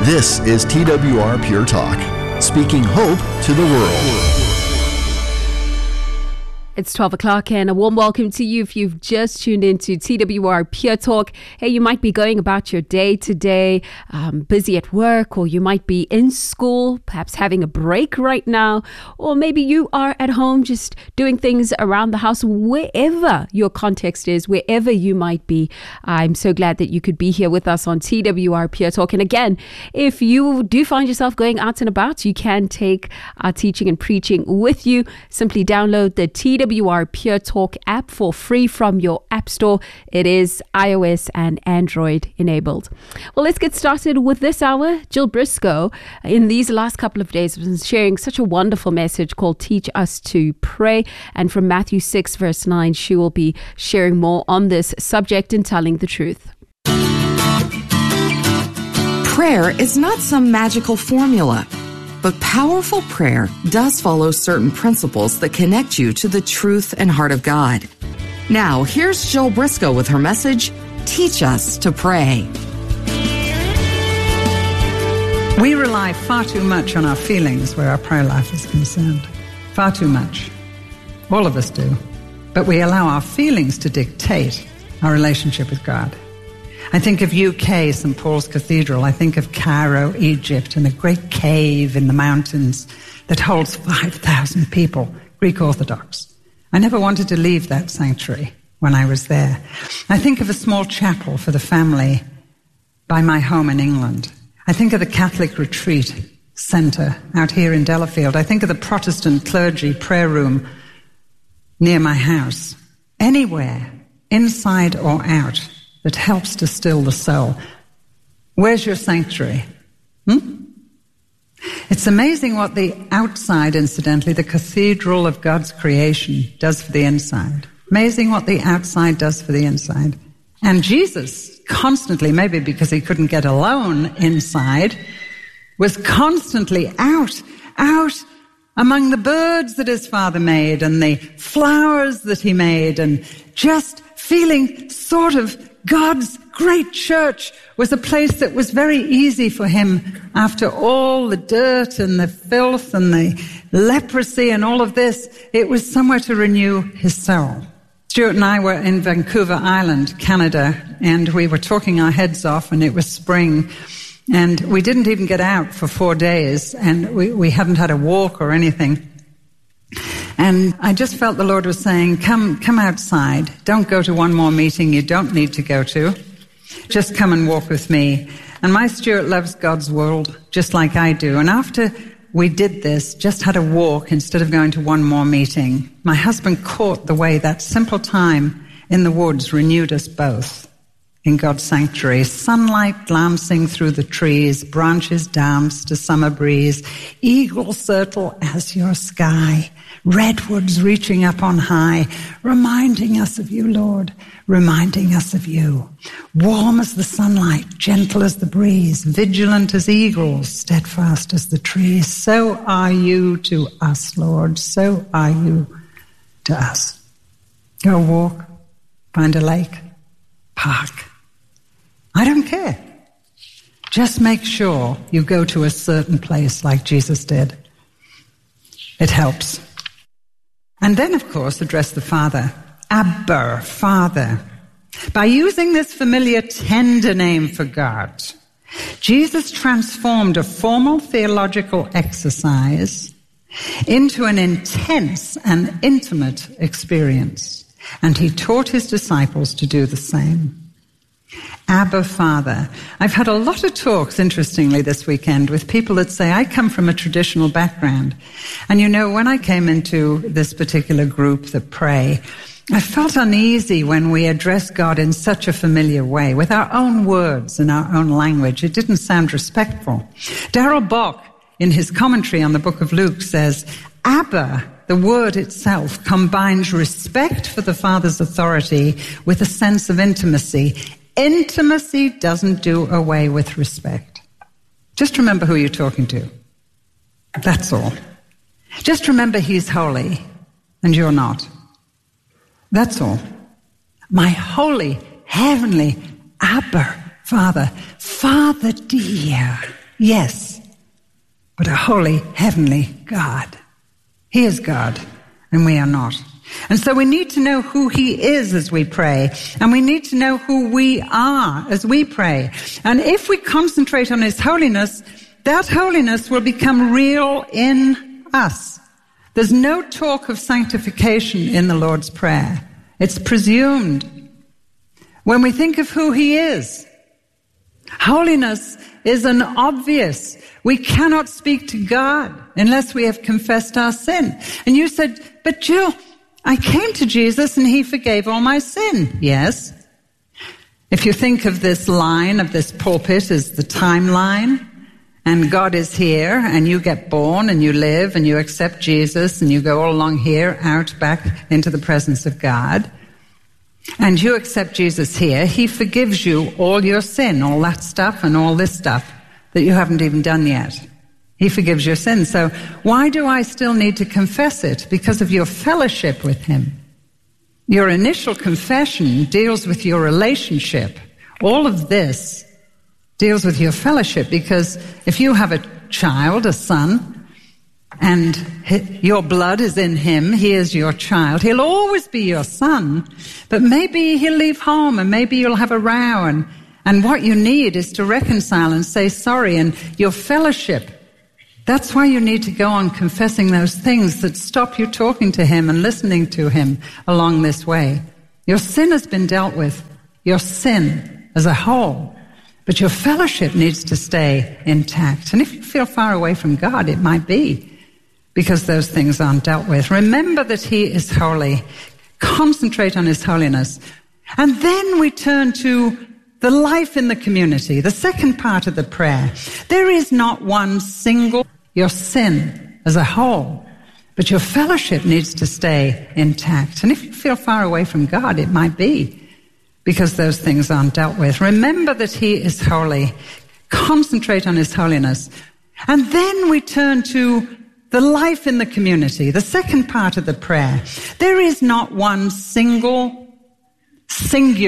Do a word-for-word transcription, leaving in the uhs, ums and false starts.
This is T W R Pure Talk, speaking hope to the world. It's twelve o'clock and a warm welcome to you if you've just tuned into T W R Pure Talk. Hey, you might be going about your day today, um, busy at work, or you might be in school, perhaps having a break right now, or maybe you are at home just doing things around the house, wherever your context is, wherever you might be. I'm so glad that you could be here with us on T W R Pure Talk. And again, if you do find yourself going out and about, you can take our teaching and preaching with you. Simply download the T W R Pure Talk app for free from your app store. It is iOS and Android enabled. Well, let's get started with this hour. Jill Briscoe, in these last couple of days, has been sharing such a wonderful message called Teach Us to Pray. And from Matthew six, verse nine, she will be sharing more on this subject and telling the truth. Prayer is not some magical formula. But powerful prayer does follow certain principles that connect you to the truth and heart of God. Now, here's Jill Briscoe with her message, Teach Us to Pray. We rely far too much on our feelings where our prayer life is concerned. Far too much. All of us do. But we allow our feelings to dictate our relationship with God. I think of U K, Saint Paul's Cathedral. I think of Cairo, Egypt, and a great cave in the mountains that holds five thousand people, Greek Orthodox. I never wanted to leave that sanctuary when I was there. I think of a small chapel for the family by my home in England. I think of the Catholic Retreat Centre out here in Delafield. I think of the Protestant clergy prayer room near my house. Anywhere, inside or out, that helps to still the soul. Where's your sanctuary? Hmm? It's amazing what the outside, incidentally, the cathedral of God's creation, does for the inside. Amazing what the outside does for the inside. And Jesus constantly, maybe because he couldn't get alone inside, was constantly out, out among the birds that his Father made and the flowers that he made, and just feeling sort of God's great church was a place that was very easy for him after all the dirt and the filth and the leprosy and all of this. It was somewhere to renew his soul. Stuart and I were in Vancouver Island, Canada, and we were talking our heads off, and it was spring, and we didn't even get out for four days, and we, we hadn't had a walk or anything. And I just felt the Lord was saying, come come outside. Don't go to one more meeting you don't need to go to. Just come and walk with me. And my Stuart loves God's world just like I do. And after we did this, just had a walk instead of going to one more meeting, my husband caught the way that simple time in the woods renewed us both in God's sanctuary. Sunlight glancing through the trees, branches danced a summer breeze, eagle circle as your sky, redwoods reaching up on high, reminding us of you, Lord, reminding us of you. Warm as the sunlight, gentle as the breeze, vigilant as eagles, steadfast as the trees. So are you to us, Lord, so are you to us. Go walk, find a lake, park. I don't care. Just make sure you go to a certain place like Jesus did. It helps. And then, of course, address the Father. Abba, Father. By using this familiar, tender name for God, Jesus transformed a formal theological exercise into an intense and intimate experience. And he taught his disciples to do the same. Abba, Father. I've had a lot of talks, interestingly, this weekend with people that say, I come from a traditional background. And you know, when I came into this particular group that pray, I felt uneasy when we address God in such a familiar way, with our own words and our own language. It didn't sound respectful. Darrell Bock, in his commentary on the book of Luke, says, Abba, the word itself, combines respect for the Father's authority with a sense of intimacy. Intimacy doesn't do away with respect. Just remember who you're talking to. That's all. Just remember he's holy and you're not. That's all. My holy, heavenly Abba, Father, Father dear. Yes, but a holy, heavenly God. He is God, and we are not. And so we need to know who he is as we pray, and we need to know who we are as we pray. And if we concentrate on his holiness, that holiness will become real in us. There's no talk of sanctification in the Lord's Prayer. It's presumed. When we think of who he is, holiness is an obvious. We cannot speak to God unless we have confessed our sin. And you said, but Jill, I came to Jesus and he forgave all my sin. Yes. If you think of this line of this pulpit as the timeline, and God is here, and you get born, and you live, and you accept Jesus, and you go all along here, out, back into the presence of God, and you accept Jesus here, he forgives you all your sin, all that stuff and all this stuff that you haven't even done yet. He forgives your sin. So why do I still need to confess it? Because of your fellowship with him. Your initial confession deals with your relationship. All of this deals with your fellowship, because if you have a child, a son, and your blood is in him, he is your child, he'll always be your son, but maybe he'll leave home and maybe you'll have a row, and, and what you need is to reconcile and say sorry, and your fellowship. That's why you need to go on confessing those things that stop you talking to him and listening to him along this way. Your sin has been dealt with, your sin as a whole. But your fellowship needs to stay intact. And if you feel far away from God, it might be because those things aren't dealt with. Remember that he is holy. Concentrate on his holiness. And then we turn to the life in the community, the second part of the prayer. There is not one single, your sin as a whole, but your fellowship needs to stay intact. And if you feel far away from God, it might be because those things aren't dealt with. Remember that he is holy. Concentrate on his holiness. And then we turn to the life in the community, the second part of the prayer. There is not one single, singular